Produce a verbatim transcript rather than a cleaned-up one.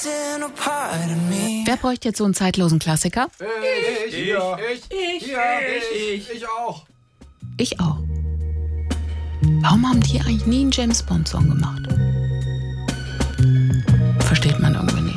Wer bräuchte jetzt so einen zeitlosen Klassiker? Ich, ich, ich, ich, ich, ich, ich auch. Ich auch. Warum haben die eigentlich nie einen James-Bond-Song gemacht? Versteht man irgendwie.